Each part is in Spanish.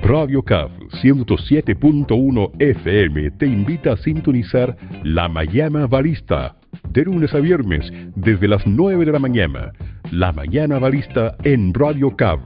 Radio CAF 107.1 FM te invita a sintonizar La Mañana Barista, de lunes a viernes, desde las 9 de la mañana. La Mañana Barista en Radio CAF.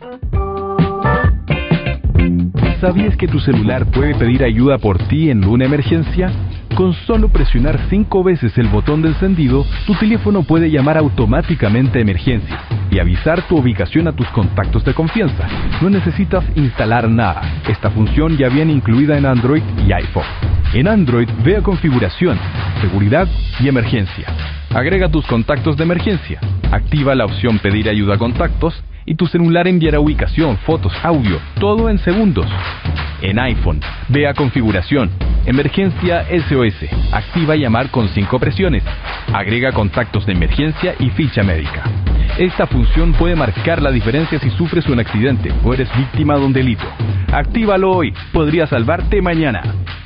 ¿Sabías que tu celular puede pedir ayuda por ti en una emergencia? Con solo presionar 5 veces el botón de encendido, tu teléfono puede llamar automáticamente a emergencias y avisar tu ubicación a tus contactos de confianza. No necesitas instalar nada. Esta función ya viene incluida en Android y iPhone. En Android, ve a Configuración, Seguridad y Emergencia. Agrega tus contactos de emergencia. Activa la opción Pedir ayuda a contactos y tu celular enviará ubicación, fotos, audio, todo en segundos. En iPhone, ve a Configuración, Emergencia SOS. Activa llamar con 5 presiones. Agrega contactos de emergencia y ficha médica. Esta función puede marcar la diferencia si sufres un accidente o eres víctima de un delito. Actívalo hoy, podría salvarte mañana.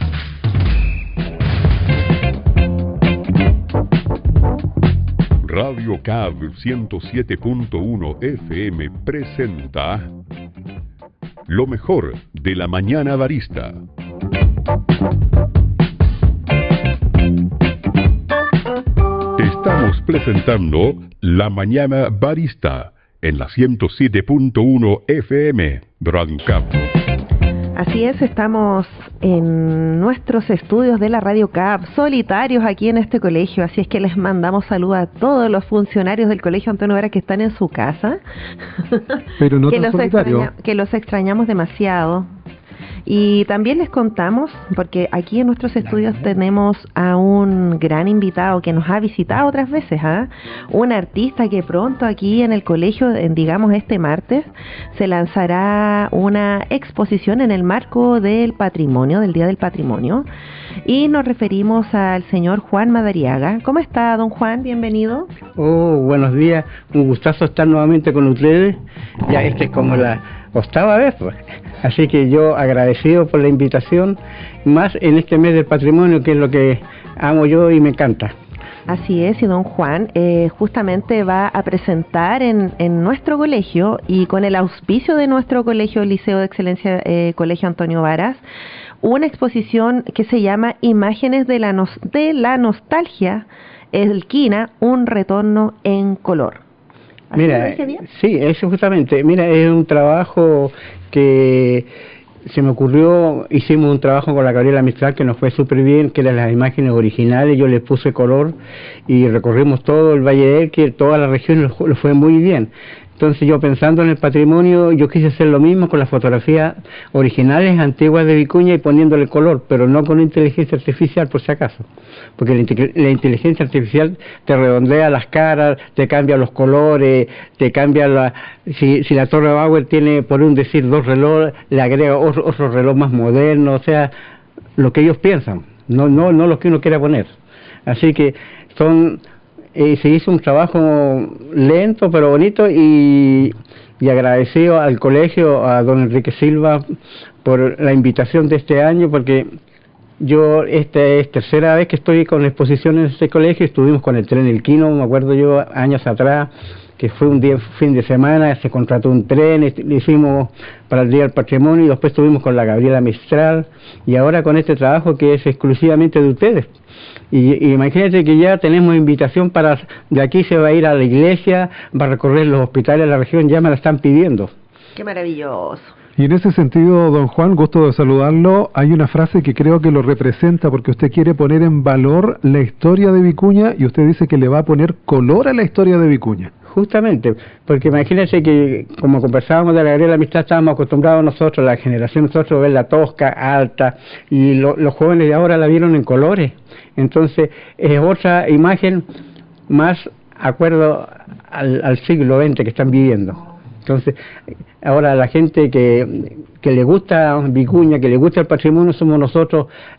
Radio CAF 107.1 FM presenta lo mejor de La Mañana Barista. Estamos presentando La Mañana Barista en la 107.1 FM Radio CAF. Así es, estamos en nuestros estudios de la Radio CAF, solitarios aquí en este colegio, así es que les mandamos saludos a todos los funcionarios del Colegio Antonio Varas que están en su casa. Pero no tan solitarios. Que los extrañamos demasiado. Y también les contamos, porque aquí en nuestros estudios tenemos a un gran invitado que nos ha visitado otras veces, un artista que pronto aquí en el colegio, digamos este martes, se lanzará una exposición en el marco del patrimonio, del Día del Patrimonio, y nos referimos al señor Juan Madariaga. ¿Cómo está, don Juan? Bienvenido. Oh, buenos días, un gustazo estar nuevamente con ustedes, ya es como la 8ª vez, pues. Así que yo agradecido por la invitación, más en este mes del patrimonio, que es lo que amo yo y me encanta. Así es, y don Juan justamente va a presentar en nuestro colegio y con el auspicio de nuestro colegio, Liceo de Excelencia, Colegio Antonio Varas, una exposición que se llama Imágenes de la Nostalgia, Elquina, un retorno en color. Mira, sí, eso justamente, mira, es un trabajo que se me ocurrió, hicimos un trabajo con la Gabriela Mistral que nos fue súper bien, que eran las imágenes originales, yo le puse color y recorrimos todo el Valle del Elqui, toda la región, lo fue muy bien. Entonces yo pensando en el patrimonio, yo quise hacer lo mismo con las fotografías originales antiguas de Vicuña y poniéndole color, pero no con inteligencia artificial por si acaso, porque la inteligencia artificial te redondea las caras, te cambia los colores, te cambia si la Torre Bauer tiene, por un decir, 2 relojes, le agrega otro reloj más moderno, o sea, lo que ellos piensan, no lo que uno quiera poner. Así que se hizo un trabajo lento pero bonito y agradecido al colegio, a don Enrique Silva por la invitación de este año, porque yo esta es 3ª vez que estoy con exposiciones en este colegio. Estuvimos con el tren Elquino, me acuerdo yo años atrás, que fue un fin de semana, se contrató un tren, lo hicimos para el Día del Patrimonio y después estuvimos con la Gabriela Mistral y ahora con este trabajo que es exclusivamente de ustedes. Y imagínate que ya tenemos invitación de aquí se va a ir a la iglesia, va a recorrer los hospitales de la región, ya me la están pidiendo. ¡Qué maravilloso! Y en ese sentido, don Juan, gusto de saludarlo, hay una frase que creo que lo representa porque usted quiere poner en valor la historia de Vicuña y usted dice que le va a poner color a la historia de Vicuña. Justamente, porque imagínense que como conversábamos de la Gabriela Amistad, estábamos acostumbrados nosotros, la generación nosotros, a verla tosca, alta, y los jóvenes de ahora la vieron en colores. Entonces es otra imagen más acuerdo al siglo XX que están viviendo. Entonces, ahora la gente que le gusta Vicuña, que le gusta el patrimonio, somos nosotros